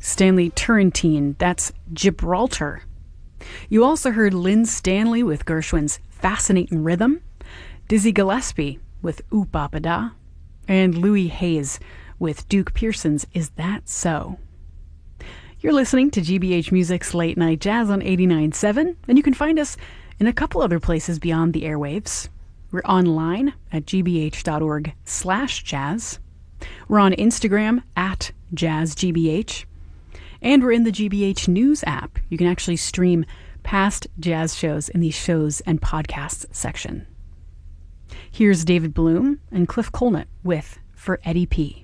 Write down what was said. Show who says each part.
Speaker 1: Stanley Turrentine, that's Gibraltar. You also heard Lynn Stanley with Gershwin's Fascinating Rhythm, Dizzy Gillespie with Oop Bapa Da, and Louis Hayes with Duke Pearson's Is That So? You're listening to GBH Music's Late Night Jazz on 89.7, and you can find us in a couple other places beyond the airwaves. We're online at gbh.org/jazz. We're on Instagram at JazzGBH. And we're in the GBH News app. You can actually stream past jazz shows in the shows and podcasts section. Here's David Bloom and Cliff Colnett with For Eddie P.